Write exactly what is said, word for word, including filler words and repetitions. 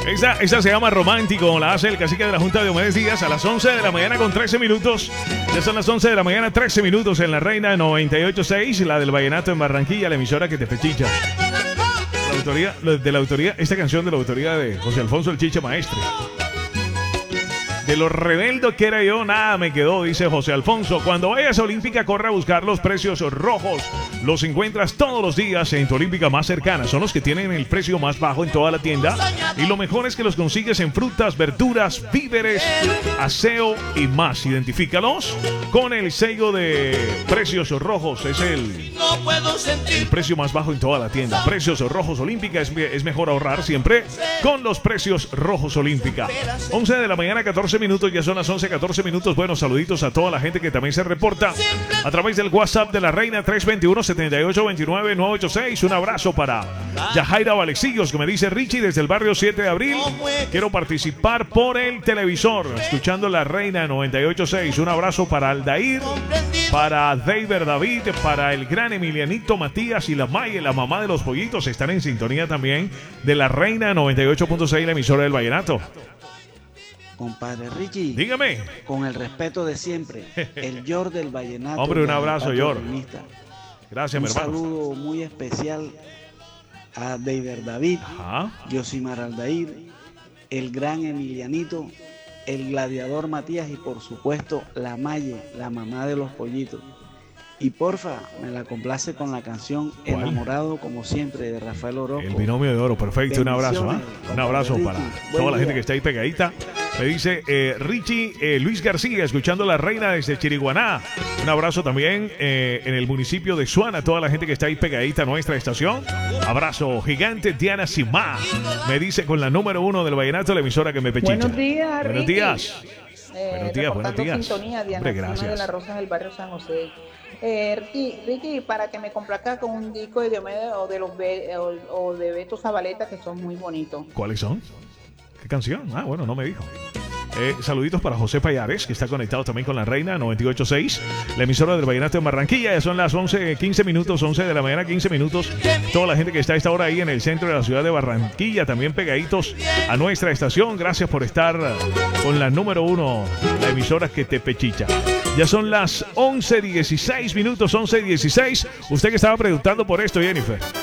Esta, esta se llama Romántico, la hace el cacique de la Junta de Diomedes Díaz a las once de la mañana con trece minutos. Ya son las once de la mañana, trece minutos en la Reina noventa y ocho punto seis, la del Vallenato en Barranquilla, la emisora que te pechicha. La autoría, de la autoría, esta canción de la autoría de José Alfonso el Chicha Maestre. De lo rebelde que era yo, nada me quedó, dice José Alfonso. Cuando vayas a Olímpica, corre a buscar los precios rojos. Los encuentras todos los días en tu Olímpica más cercana. Son los que tienen el precio más bajo en toda la tienda. Y lo mejor es que los consigues en frutas, verduras, víveres, aseo y más. Identifícalos con el sello de precios rojos. Es el, el precio más bajo en toda la tienda. Precios rojos Olímpica. Es, es mejor ahorrar siempre con los precios rojos Olímpica. once de la mañana, catorce minutos, ya son las once, catorce minutos. Buenos saluditos a toda la gente que también se reporta a través del WhatsApp de la Reina tres dos uno, siete ocho dos nueve, nueve ocho seis. Un abrazo para Yajaira Valecillos, que me dice: Richie, desde el barrio siete de abril, quiero participar por el televisor, escuchando la Reina noventa y ocho punto seis. Un abrazo para Aldair, para David David, para el gran Emilianito Matías y la Maye, la mamá de los pollitos. Están en sintonía también de la Reina noventa y ocho punto seis, la emisora del Vallenato. Compadre Richie, dígame. Con el respeto de siempre, el Yor del Vallenato. Hombre, un abrazo, Yor. Gracias, mi hermano. Un saludo muy especial a David David, Ajá. Yosimar Aldair, el gran Emilianito, el gladiador Matías y por supuesto la Maye, la mamá de los pollitos. Y porfa, me la complace con la canción ¿Cuál? Enamorado como siempre de Rafael Orozco. El binomio de oro, perfecto. Un abrazo, ¿eh? Un abrazo para toda la gente que está ahí pegadita. Me dice eh, Richie eh, Luis García, escuchando la Reina desde Chiriguaná. Un abrazo también eh, en el municipio de Suana, toda la gente que está ahí pegadita a nuestra estación. Abrazo gigante. Diana Simá me dice con la número uno del Vallenato, la emisora que me pechicha. Buenos días, Buenos Ricky. días. Eh, buenos días, buenos días. Sintonía, Diana Hombre, Simá gracias. de las Rosas del barrio San José. Eh, Ricky, Ricky, para que me complazca con un disco de Diomedes o de los Be o, o de Beto Zabaleta, que son muy bonitos. ¿Cuáles son? ¿Qué canción? Ah, bueno, no me dijo. Eh, saluditos para José Payares, que está conectado también con la Reina noventa y ocho punto seis, la emisora del Vallenato en Barranquilla. Ya son las once, quince minutos, once de la mañana, quince minutos. Toda la gente que está a esta hora ahí en el centro de la ciudad de Barranquilla, también pegaditos a nuestra estación. Gracias por estar con la número uno, la emisora que te pechicha. Ya son las once dieciséis minutos, once dieciséis. Usted que estaba preguntando por esto, Jennifer.